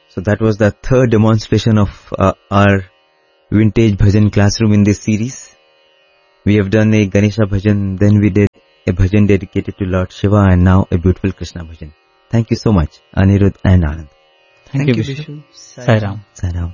So that was the third demonstration of our vintage bhajan classroom in this series. We have done a Ganesha bhajan, then we did a bhajan dedicated to Lord Shiva, and now a beautiful Krishna bhajan. Thank you so much, Anirudh and Anand. Thank you, Vishu. Sai Ram. Sai Ram.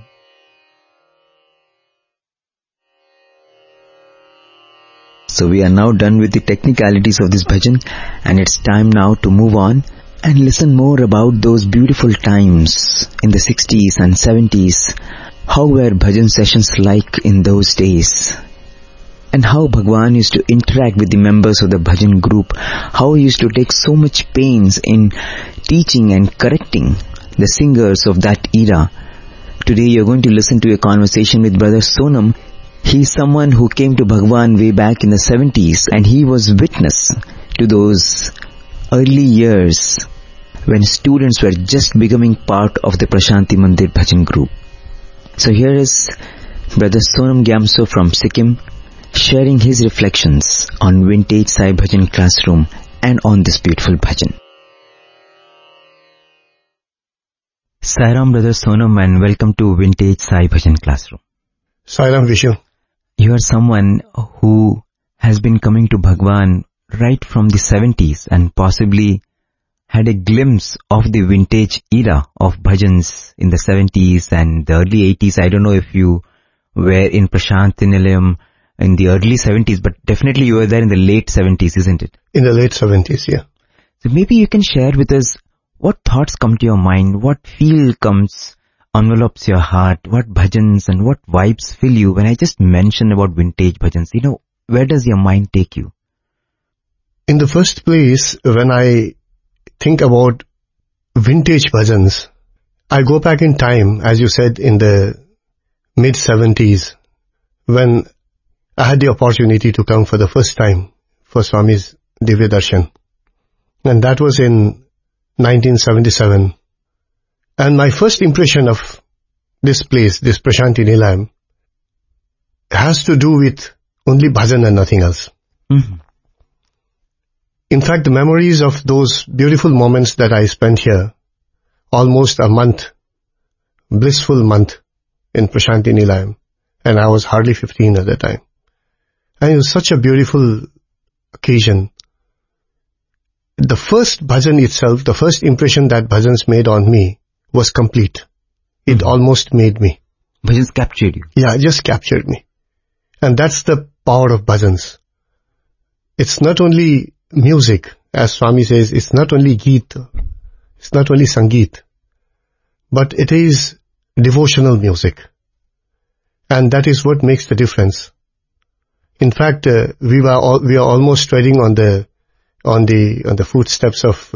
So we are now done with the technicalities of this bhajan, and it's time now to move on and listen more about those beautiful times in the 60s and 70s. How were bhajan sessions like in those days? And how Bhagwan used to interact with the members of the bhajan group. How he used to take so much pains in teaching and correcting the singers of that era. Today you're going to listen to a conversation with Brother Sonam. He's someone who came to Bhagwan way back in the 70s, and he was witness to those early years when students were just becoming part of the Prashanti Mandir Bhajan group. So here is Brother Sonam Gyamso from Sikkim sharing his reflections on vintage Sai Bhajan classroom and on this beautiful bhajan. Sai Ram, Brother Sonam, and welcome to vintage Sai Bhajan classroom. Sai Ram, Vishu. You are someone who has been coming to Bhagwan right from the 70s and possibly had a glimpse of the vintage era of bhajans in the 70s and the early 80s. I don't know if you were in Prashanti Nilayam in the early 70s, but definitely you were there in the late 70s, isn't it? In the late 70s, yeah. So maybe you can share with us what thoughts come to your mind, what feel envelops your heart, what bhajans and what vibes fill you when I just mention about vintage bhajans. Where does your mind take you? In the first place, when I think about vintage bhajans, I go back in time, as you said, in the mid-70s, when I had the opportunity to come for the first time for Swami's Divya Darshan. And that was in 1977. And my first impression of this place, this Prashanti Nilayam, has to do with only bhajan and nothing else. Mm-hmm. In fact, the memories of those beautiful moments that I spent here, almost a month, blissful month in Prashanti Nilayam, and I was hardly 15 at that time. And it was such a beautiful occasion. The first bhajan itself, the first impression that bhajans made on me was complete. It almost made me. Bhajans captured you. Yeah, it just captured me. And that's the power of bhajans. It's not only music, as Swami says, it's not only geet, it's not only sangeet, but it is devotional music. And that is what makes the difference. In fact, we are almost treading on the footsteps of,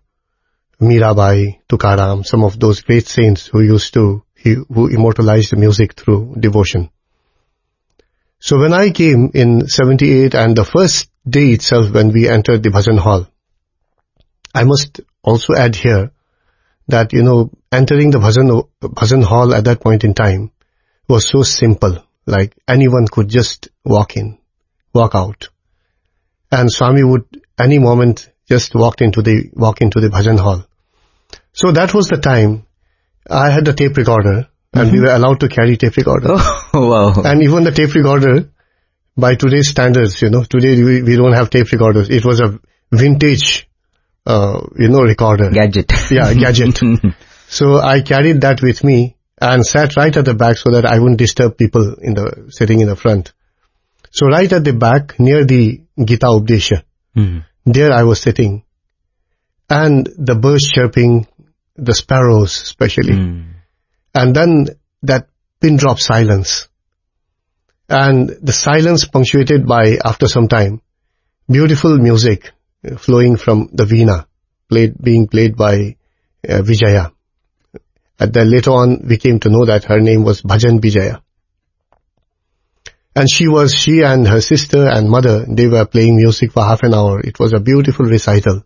Mirabai, Tukaram, some of those great saints who immortalized the music through devotion. So when I came in 78, and the first day itself when we entered the bhajan hall, I must also add here that, entering the bhajan hall at that point in time was so simple, like anyone could just walk in, walk out. And Swami would any moment just walk into the bhajan hall. So that was the time I had the tape recorder, and we were allowed to carry tape recorder. Oh, wow. And even the tape recorder, by today's standards, today we don't have tape recorders. It was a vintage, recorder. Gadget. Yeah, gadget. So I carried that with me and sat right at the back so that I wouldn't disturb people sitting in the front. So right at the back, near the Gita Updesha, there I was sitting. And the birds chirping, the sparrows especially. And then that pin drop silence. And the silence punctuated by, after some time, beautiful music flowing from the veena, being played by Vijaya. And then later on we came to know that her name was Bhajan Vijaya. And she and her sister and mother, they were playing music for half an hour. It was a beautiful recital.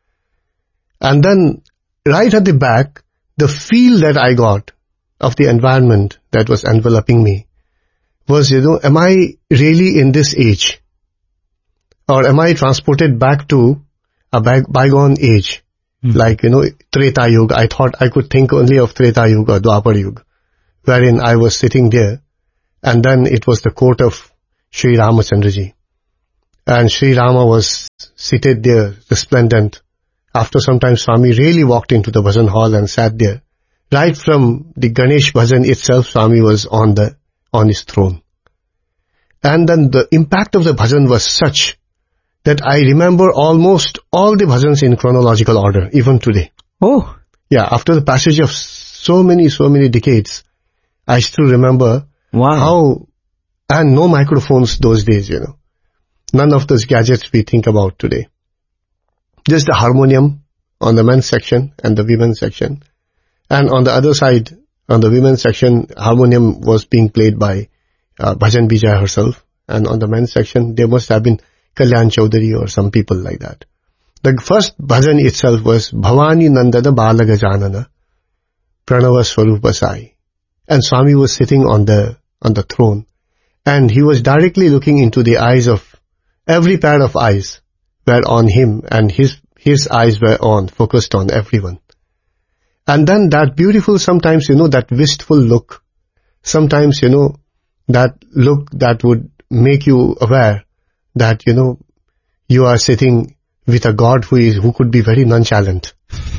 And then right at the back, the feel that I got of the environment that was enveloping me was, am I really in this age? Or am I transported back to a bygone age Like, Treta Yuga. I thought I could think only of Treta Yuga or Dwapar Yuga, wherein I was sitting there, and then it was the court of Sri Ramachandraji. And Sri Rama was seated there, resplendent. After some time, Swami really walked into the bhajan hall and sat there. Right from the Ganesh bhajan itself, Swami was on his throne. And then the impact of the bhajan was such that I remember almost all the bhajans in chronological order, even today. Oh. Yeah, after the passage of so many decades, I still remember how, and no microphones those days, None of those gadgets we think about today. Just the harmonium on the men's section and the women's section. And on the other side, on the women's section, harmonium was being played by Bhajan Vijay herself. And on the men's section, there must have been Kalyan Chaudhary or some people like that. The first bhajan itself was Bhavani Nandana Balaga Janana Pranava Swarupa Sai. And Swami was sitting on the throne. And he was directly looking into the eyes of every pair of eyes were on him, and his eyes were focused on everyone. And then that beautiful, sometimes, that wistful look, sometimes, that look that would make you aware that, you are sitting with a God who could be very nonchalant,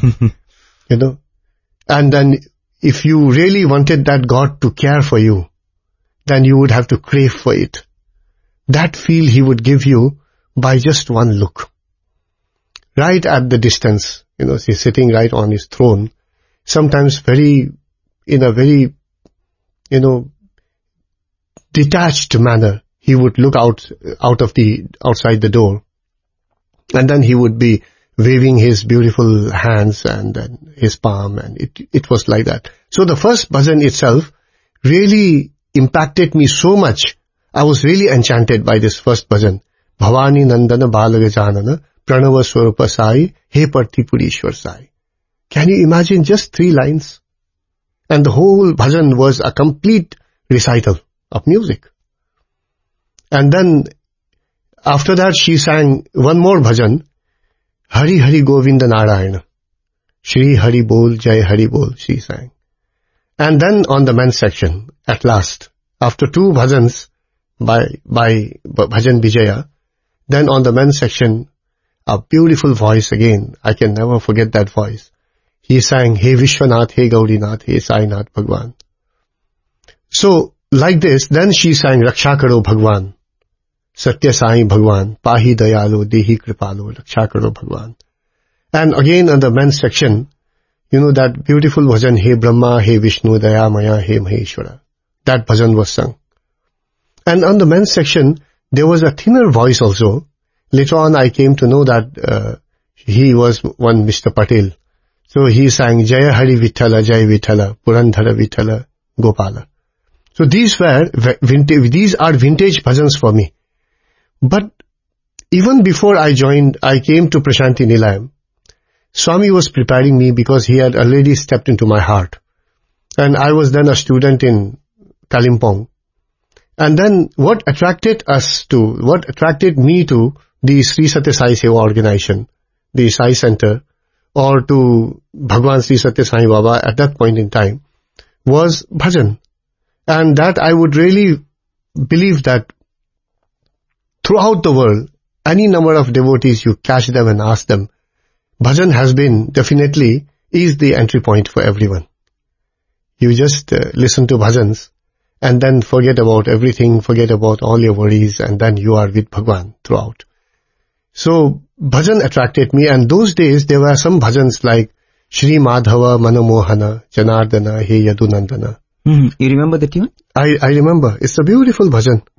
And then if you really wanted that God to care for you, then you would have to crave for it. That feel he would give you by just one look. Right at the distance, he's sitting right on his throne, sometimes in a very, detached manner, he would look outside the door, and then he would be waving his beautiful hands and then his palm, and it was like that. So the first bhajan itself really impacted me so much. I was really enchanted by this first bhajan. Bhavani Nandana Balaga Janana Pranava Swarupa Sai He Partipurishwar Sai. Can you imagine just 3 lines? And the whole bhajan was a complete recital of music. And then after that she sang one more bhajan, Hari Hari Govinda Narayana. Shri Hari Bol Jai Hari Bol, she sang. And then on the men's section, at last, after 2 bhajans by Bhajan Vijaya, then on the men's section, a beautiful voice again. I can never forget that voice. He sang, He Vishwanath, He Gaurinath, He Sainath Bhagwan. So, like this, then she sang Raksha Karo Bhagwan, Satya Sai Bhagwan, Pahi Dayalo, Dehi Kripalo, Raksha Karo Bhagwan. And again on the men's section, that beautiful bhajan, He Brahma, He Vishnu, Daya Maya, He Maheshwara. That bhajan was sung. And on the men's section, there was a thinner voice also. Later on, I came to know that he was one Mr. Patel. So he sang Jaya Hari Vithala, Jaya Vithala, Purandhara Vithala, Gopala. So these are vintage bhajans for me. But even before I came to Prashanti Nilayam, Swami was preparing me because he had already stepped into my heart. And I was then a student in Kalimpong. And then what attracted me to the Sri Satya Sai Seva organization, the Sai Center, or to Bhagwan Sri Satya Sai Baba at that point in time, was bhajan. And that I would really believe that throughout the world, any number of devotees, you catch them and ask them, bhajan is the entry point for everyone. You just listen to bhajans and then forget about everything, forget about all your worries, and then you are with Bhagwan throughout. So bhajan attracted me, and those days there were some bhajans like Shri Madhava Manamohana Janardana He Yadunandana. You remember the tune? I remember. It's a beautiful bhajan.